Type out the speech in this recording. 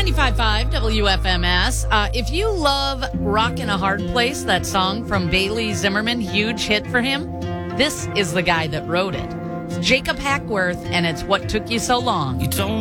95.5 WFMS. If you love Rockin' a Hard Place, that song from Bailey Zimmerman, huge hit for him, this is the guy that wrote it. It's Jacob Hackworth, and it's What Took You So Long. You told